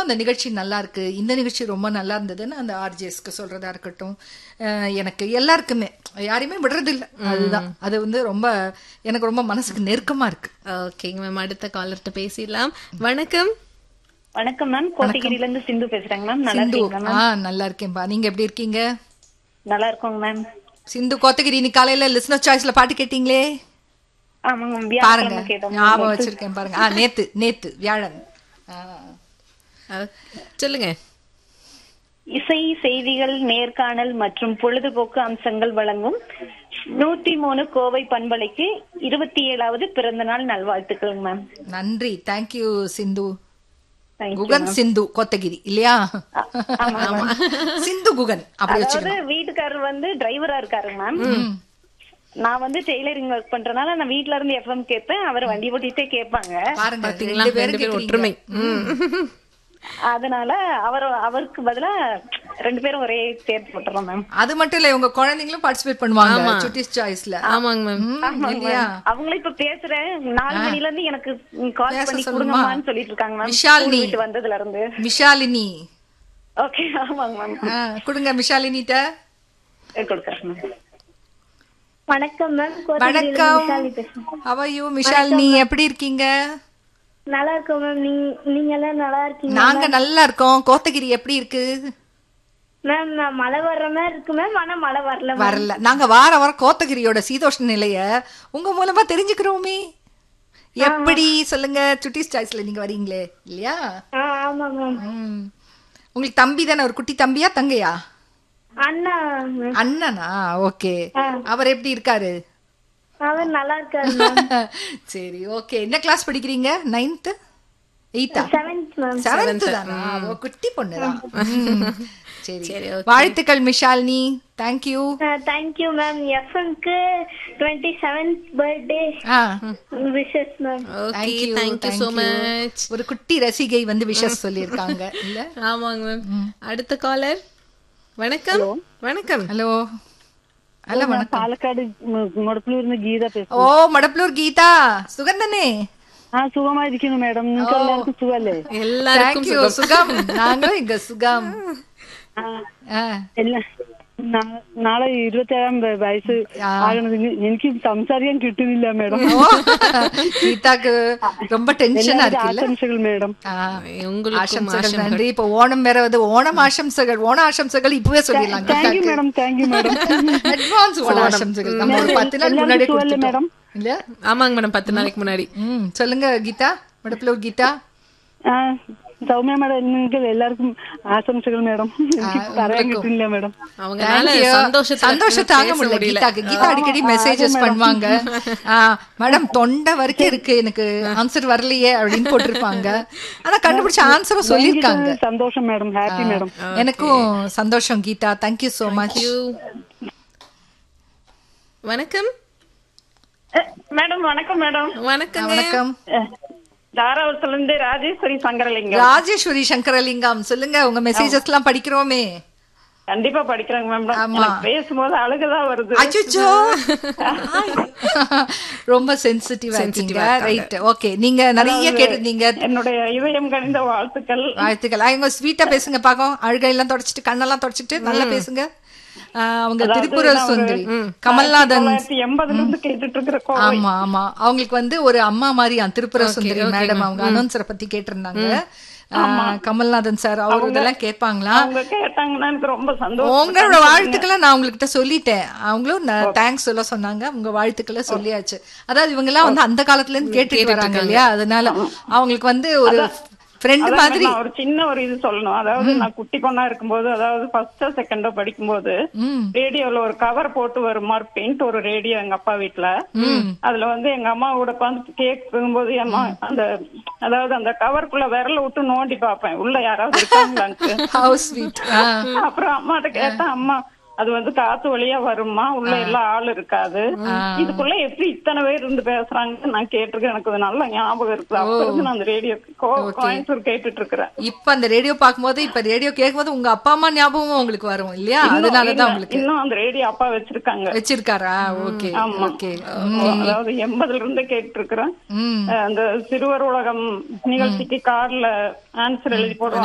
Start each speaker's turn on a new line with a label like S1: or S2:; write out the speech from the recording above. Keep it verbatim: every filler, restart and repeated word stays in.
S1: அந்த நிகழ்ச்சி நல்லா இருக்கு, இந்த நிகழ்ச்சி ரொம்ப நல்லா இருந்ததுன்னு அந்த ஆர்ஜேஸ்க்கு சொல்றதா இருக்கட்டும், எனக்கு எல்லாருக்குமே யாரையுமே விடுறது இல்லை. அதுதான் அது வந்து ரொம்ப எனக்கு ரொம்ப மனசுக்கு நெருக்கமா இருக்கு.
S2: ஓகேங்க மேம், அடுத்த காலர்கிட்ட பேசிடலாம். வணக்கம்.
S3: வணக்கம் மேம், கோத்தகிரில இருந்து சிந்து பேசுறேங்க மேம். நல்லா இருக்கீங்களா மேம்?
S1: ஆ நல்லா இருக்கேன்பா, நீங்க எப்படி இருக்கீங்க?
S3: நல்லா இருக்கோங்க மேம்.
S1: சிந்து கோத்தகிரி, நீ காலையில லிஸ்னர் சாய்ஸ்ல பாட்டு கேட்டீங்களே பாருங்க, ஞாபகம் வச்சிருக்கேன் பாருங்க. ஆ நேத்து நேத்து வியாழன்.
S2: சொல்லுங்க.
S3: இசை, செய்திகள், நேர்காணல் மற்றும் பொழுதுபோக்கு அம்சங்கள் வழங்கும் நூத்தி மூணு கோவை பண்பலைக்கு இருபத்தி ஏழாவது பிறந்த நாள் நல்வாழ்த்துக்கள் மேம்.
S1: நன்றி, தேங்க்யூ சிந்து. குகன் சிந்து கோத்தகிரி இல்லையா? சிந்து குகன்.
S3: அதாவது வீட்டுக்காரர் வந்து டிரைவரா இருக்காரு மேம். நான் வந்து டெய்லரிங் ஒர்க் பண்றதுனால நான் வீட்ல இருந்து எஃப்எம் கேட்பேன், அவர் வண்டி ஓட்டிட்டே கேட்பாங்க.
S2: ஒற்றுமை.
S3: அதனால அவர் அவருக்கு பதிலா ரெண்டு பேரும் ஒரே சேர்த்து போட்டுறோம் மேம்.
S1: அது மட்டும் இல்ல, உங்க குழந்தைங்களும் பார்ட்டிசிபேட் பண்ணுவாங்க சுட்டிஸ் சாய்ஸ்ல.
S2: ஆமாங்க மேம்.
S3: அவங்களும் இப்ப பேசுறேன், நாலு மணில இருந்து எனக்கு கால் பண்ணி கொடுங்கம்மான்னு சொல்லிட்டு இருக்காங்க மேம்.
S1: விஷாலினி
S3: வந்ததுல இருந்து.
S1: விஷாலினி.
S3: ஓகே, ஆமாங்க மேம்.
S1: கொடுங்க விஷாலினிட்ட.
S3: கொடுக்குறேன் மேம்.
S4: வணக்கம் மேம்.
S1: வணக்கம். How are you Vishalini? எப்படி இருக்கீங்க?
S4: நல்லா இருக்கோம் மேம். நீங்க எல்லாம் நல்லா இருக்கீங்க?
S1: நாங்க நல்லா இருக்கோம். கோத்தகிரி எப்படி இருக்கு
S4: மேம்? மழை வர்ற மாதிரி இருக்கு மேம், ஆனா மழை வரல
S1: வரல. நாங்க வார வாரம் கோத்தகிரியோட சீதோஷ்ண நிலைய உங்க மூலமா தெரிஞ்சுக்கிறோமே. எப்படி சொல்லுங்க, சுட்டிஸ் சாய்ஸ்ல நீங்க வரீங்களே இல்லையா?
S4: ஆமா மேம்.
S1: உங்களுக்கு தம்பி தானே? ஒரு குட்டி தம்பியா தங்கையா?
S4: அண்ணா.
S1: அண்ணனா? ஓகே. அவர் எப்படி இருக்காரு?
S4: அவர் நல்லா இருக்காரு.
S1: சரி, ஓகே. என்ன கிளாஸ் படிக்கிறீங்க? நைன்த் எய்த்தா?
S4: Seventh ma'am.
S1: செவன்த் தானா? குட்டி பொண்ணுதான். சரி, வாழ்த்துக்கள் Mishalini. Thank you.
S4: Thank you ma'am. எஃப்எம்க்கு twenty seventh birthday wishes ma'am.
S2: Okay, thank you so much.
S1: ஒரு குட்டி ரசிகை வந்து விஷஸ் சொல்லிருக்காங்க இல்ல?
S2: ஆமாங்க மேம். அடுத்த காலர். வணக்கம். வணக்கம்.
S1: ஹலோ. ஹலோ வணக்கம்.
S5: പാലക്കാട് മടപ്പുള്ളൂരിൽ നിന്ന് ഗീത പേசுறேன்.
S1: ഓ മടപ്പുള്ളൂർ ഗീത, സുഖം തന്നെ?
S5: ആ സുഖമായിരിക്കുന്നു മേഡം. നിങ്ങൾക്ക് എല്ലാവർക്കും സുഖല്ലേ?
S1: എല്ലാവർക്കും സുഖം. നാങ്ങളും ഇങ്ങ സുഖം.
S5: നാളെ ഇരുപത്തേഴാം വയസ്സ് ആകണതിന് എനിക്ക് സംസാരിക്കാൻ കിട്ടുന്നില്ല മേഡം.
S1: ഗീതാക്ക് ரொம்ப டென்ஷனா இருக்குல்ல?
S5: ஆசம்சைகள் மேடம்.
S1: ஆசம்சைகள். நன்றி. இப்போ ஓணம் வேற வந்து, ஓணம் ஆசம்சைகள். ஓண ஆசம்சைகள் இப்பவே சொல்லிடலாம்.
S5: Thank you madam. Thank you madam.
S1: Advance ஓண ஆசம்சைகள். நம்ம ஒரு பத்து நாள் முன்னாடி கொடுத்துட்டோம் இல்ல?
S2: ஆமாங்க மேடம், பத்து நாளைக்கு முன்னாடி.
S1: சொல்லுங்க கீதா. மடப்புலூர் கீதா.
S5: சௌமியா மேடம், நீங்கள் எல்லாருக்கும் ஆசம்சைகள் மேடம். പറയാൻ കിട്ടില്ല மேடம்.
S2: அவங்கனால
S1: சந்தோஷத்தை தாங்க முடியல கீதாக்கு. கீதா அடிக்கடி மெசேஜஸ் பண்ணுவாங்க. மேடம் தொண்டை வரைக்கும் இருக்கு, எனக்கு ஆன்சர் வரலையே அப்படின்னு போட்டிருப்பாங்க. ஆனா கண்டுபிடிச்ச ஆன்சரும் சொல்லிருக்காங்க.
S5: சந்தோஷம் மேடம். Happy madam.
S1: எனக்கும் சந்தோஷம் கீதா. Thank you so much.
S2: வணக்கம்
S3: மேடம். வணக்கம் மேடம்.
S2: வணக்கம்.
S1: வணக்கம்.
S3: தாராபுரத்துல இருந்து ராஜேஸ்வரி சங்கரலிங்கம்.
S1: ராஜேஸ்வரி சங்கரலிங்கம், சொல்லுங்க. உங்க மெசேஜஸ் எல்லாம் படிக்கிறோமே.
S3: கண்டிப்பா படிக்கிறேங்க மேம். பேசும்போது அழுகுதான் வருது.
S1: அச்சோ, ரொம்ப சென்சிட்டிவா இருக்கீங்க. Right, okay. நீங்க நிறைய கேட்டிருந்தீங்க.
S3: என்னுடைய இதயம் கனிந்த வாழ்த்துக்கள்.
S1: வாழ்த்துக்கள். அவங்க ஸ்வீட்டா பேசுங்க பாக்கும். அழுகை எல்லாம் தொடச்சிட்டு, கண்ணெல்லாம் தொடச்சிட்டு நல்லா பேசுங்க. அவங்க திருப்புரல் சுந்தரி கமல்நாதன். ஆமா ஆமா, அவங்களுக்கு வந்து ஒரு அம்மா மாதிரி திருப்புரல் சுந்தரி மேடம். அவங்க அனௌன்சரை பத்தி கேட்டிருந்தாங்க. கமல்நாதன் சார் அவர் இதெல்லாம் கேட்பாங்களா? உங்களோட வாழ்த்துக்களை நான் உங்ககிட்ட சொல்லிட்டேன். அவங்களும் தேங்க்ஸ் சொல்ல சொன்னாங்க. உங்க வாழ்த்துக்களை சொல்லியாச்சு. அதாவது இவங்க எல்லாம் வந்து அந்த காலத்துல இருந்து கேட்டுட்டு வராங்க இல்லையா? அதனால அவங்களுக்கு வந்து ஒரு ஃப்ரெண்ட் மாதிரி
S3: ஒரு சின்ன ஒரு இது சொல்லணும். அதாவது நான் குட்டி பொண்ணா இருக்கும்போது, அதாவது ஃபர்ஸ்டோ செகண்டோ படிக்கும்போது, ரேடியோல ஒரு கவர் போட்டு வரும் பெயிண்ட் ஒரு ரேடியோ எங்க அப்பா வீட்டுல. அதுல வந்து எங்க அம்மாவோட உட்காந்து கேட்கும்போது அம்மா அந்த அதாவது அந்த கவருக்குள்ள விரல விட்டு நோண்டி பாப்பேன், உள்ள யாராவது இருக்காங்களான்ட்டு. அப்புறம் அம்மாட்ட கேட்டேன், அம்மா அது வந்து காத்து வழியா வருமா, உள்ள எல்லாம் ஆள் இருக்காது, இதுக்குள்ள எப்படி இத்தனை பேர் இருந்து பேசுறாங்கன்னு நான் கேட்டிருக்கேன். எனக்கு அது நல்ல ஞாபகம் இருக்கு. அப்ப இருந்து நான் அந்த ரேடியோ கோயம்புத்தூர் கேட்டுட்டு இருக்கிறேன்.
S1: இப்ப அந்த ரேடியோ பாக்கும்போது, இப்ப ரேடியோ கேட்கும்போது உங்க அப்பா அம்மா ஞாபகம் உங்களுக்கு வரும் இல்லையா? அதனாலதான் உங்களுக்கு
S3: இன்னும் அந்த ரேடியோ அப்பா வச்சிருக்காங்க.
S1: வச்சிருக்காரா? ஓகே. ஓகே.
S3: அதாவது எண்பதுல இருந்து கேட்டு இருக்கிறேன். அந்த சிறுவர் உலகம் நிகழ்ச்சிக்கு கார்ல ஆன்சர் எழுதி போடுவாங்க.